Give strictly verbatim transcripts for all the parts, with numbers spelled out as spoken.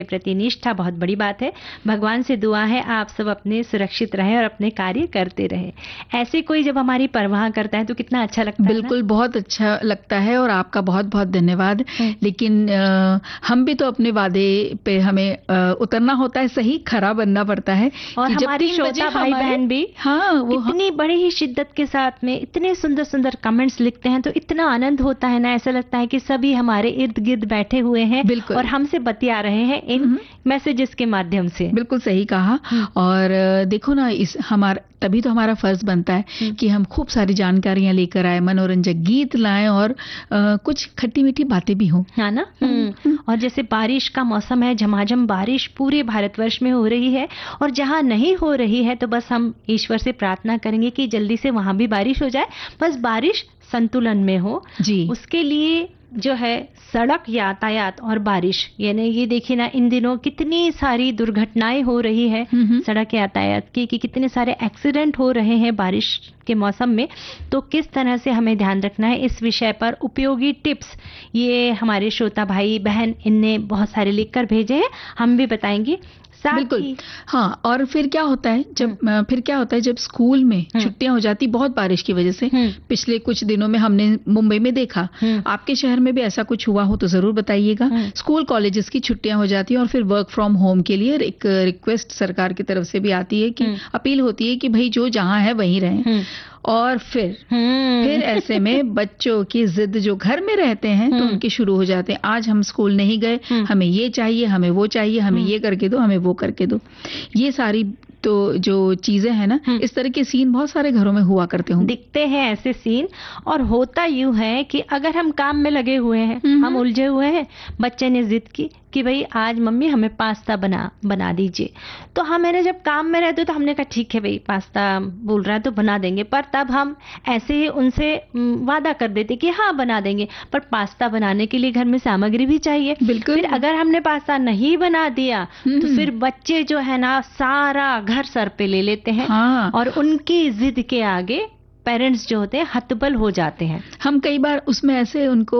प्रति निष्ठा बहुत बड़ी बात है। भगवान से दुआ है आप सब अपने सुरक्षित रहें और अपने कार्य करते रहें। ऐसे कोई जब हमारी परवाह करता है तो कितना अच्छा लगता है ना? बिल्कुल, बहुत अच्छा लगता है और आपका बहुत-बहुत धन्यवाद। लेकिन आ, हम भी तो अपने वादे पे हमें आ, उतरना होता है, सही खरा बनना पड़ता है। और कि हमारे जब श्रोता भाई बहन भी हाँ, वो इतनी बड़ी ही शिद्दत के साथ में इतने सुंदर सुंदर कमेंट्स लिखते हैं तो इतना आनंद होता है ना, ऐसा लगता है कि सभी हमारे इर्द गिर्द बैठे हुए हैं और हमसे बतिया रहे हैं इन मैसेजेस के माध्यम से। बिल्कुल सही कहा। और देखो ना, इस हमारा तभी तो हमारा फर्ज बनता है कि हम खूब सारी जानकारियां लेकर आए, मनोरंजक गीत लाएं और आ, कुछ खट्टी मीठी बातें भी हों, है ना। और जैसे बारिश का मौसम है, झमाझम बारिश पूरे भारतवर्ष में हो रही है और जहां नहीं हो रही है तो बस हम ईश्वर से प्रार्थना करेंगे कि जल्दी से वहां भी बारिश हो जाए, बस बारिश संतुलन में हो जी। उसके लिए जो है सड़क यातायात और बारिश, यानी ये देखिए ना इन दिनों कितनी सारी दुर्घटनाएं हो रही है सड़क यातायात की, कि कितने सारे एक्सीडेंट हो रहे हैं बारिश के मौसम में। तो किस तरह से हमें ध्यान रखना है, इस विषय पर उपयोगी टिप्स ये हमारे श्रोता भाई बहन इनने बहुत सारे लिखकर भेजे हैं, हम भी बताएंगे। बिल्कुल हाँ। और फिर क्या होता है जब फिर क्या होता है जब स्कूल में छुट्टियां हो जाती बहुत बारिश की वजह से, पिछले कुछ दिनों में हमने मुंबई में देखा, आपके शहर में भी ऐसा कुछ हुआ हो तो जरूर बताइएगा। स्कूल कॉलेजेस की छुट्टियां हो जाती हैं और फिर वर्क फ्रॉम होम के लिए एक रिक्वेस्ट सरकार की तरफ से भी आती है कि अपील होती है कि भाई जो जहां है वहीं रहें। और फिर फिर ऐसे में बच्चों की जिद जो घर में रहते हैं तो उनके शुरू हो जाते हैं, आज हम स्कूल नहीं गए, हमें ये चाहिए, हमें वो चाहिए, हमें ये करके दो, हमें वो करके दो। ये सारी तो जो चीजें हैं ना, इस तरह के सीन बहुत सारे घरों में हुआ करते हों, दिखते हैं ऐसे सीन। और होता यूं है कि अगर हम काम में लगे हुए हैं, हम उलझे हुए हैं, बच्चे ने जिद की कि भाई आज मम्मी हमें पास्ता बना बना दीजिए, तो हम मैंने जब काम में रहते तो हमने कहा ठीक है भाई पास्ता बोल रहा है तो बना देंगे, पर तब हम ऐसे ही उनसे वादा कर देते कि हाँ बना देंगे, पर पास्ता बनाने के लिए घर में सामग्री भी चाहिए। बिल्कुल। फिर अगर हमने पास्ता नहीं बना दिया तो फिर बच्चे जो है ना सारा घर सर पे ले लेते हैं। हाँ। और उनकी जिद के आगे पेरेंट्स जो होते हैं हतबल हो जाते हैं। हम कई बार उसमें ऐसे उनको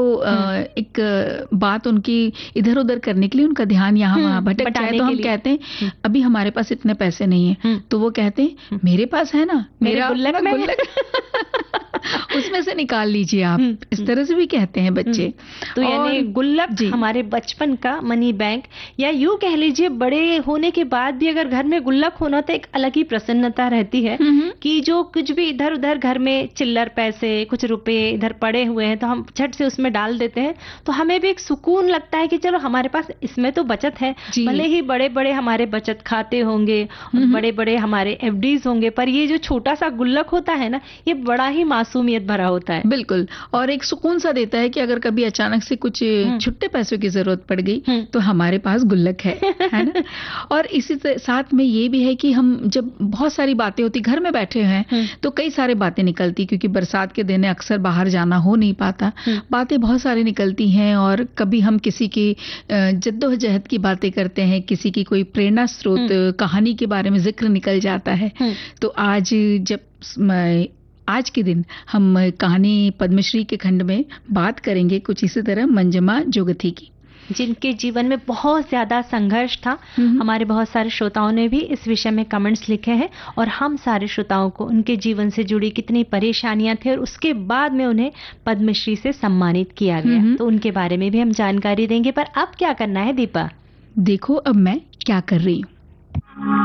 एक बात उनकी इधर उधर करने के लिए उनका ध्यान यहाँ वहाँ भटक जाए तो हम कहते हैं अभी हमारे पास इतने पैसे नहीं है, तो वो कहते हैं मेरे पास है ना, मेरा गुल्लक में उसमें से निकाल लीजिए आप। इस तरह से भी कहते हैं बच्चे। तो यानी गुल्लक हमारे बचपन का मनी बैंक, या यूं कह लीजिए बड़े होने के बाद भी अगर घर में गुल्लक होना तो एक अलग ही प्रसन्नता रहती है कि जो कुछ भी इधर उधर घर में चिल्लर पैसे कुछ रुपए इधर पड़े हुए हैं तो हम झट से उसमें डाल देते हैं, तो हमें भी एक सुकून लगता है कि चलो हमारे पास इसमें तो बचत है। भले ही बड़े बड़े हमारे बचत खाते होंगे, बड़े बड़े हमारे एफडीज होंगे, पर ये जो छोटा सा गुल्लक होता है ना, ये बड़ा ही मासूमियत भरा होता है। बिल्कुल। और एक सुकून सा देता है कि अगर कभी अचानक से कुछ छुट्टे पैसों की जरूरत पड़ गई तो हमारे पास गुल्लक है, है ना। और इसी साथ में ये भी है कि हम जब बहुत सारी बातें होती घर में बैठे हैं तो कई सारे बातें निकलती, क्योंकि बरसात के दिन अक्सर बाहर जाना हो नहीं पाता, बातें बहुत सारी निकलती हैं। और कभी हम किसी की जद्दोजहद की बातें करते हैं, किसी की कोई प्रेरणा स्रोत कहानी के बारे में जिक्र निकल जाता है। तो आज जब आज के दिन हम कहानी पद्मश्री के खंड में बात करेंगे कुछ इसी तरह मंजमा जोगथी की, जिनके जीवन में बहुत ज्यादा संघर्ष था। हमारे बहुत सारे श्रोताओं ने भी इस विषय में कमेंट्स लिखे हैं और हम सारे श्रोताओं को उनके जीवन से जुड़ी कितनी परेशानियां थी और उसके बाद में उन्हें पद्मश्री से सम्मानित किया गया, तो उनके बारे में भी हम जानकारी देंगे। पर अब क्या करना है दीपा? देखो अब मैं क्या कर रही हूँ।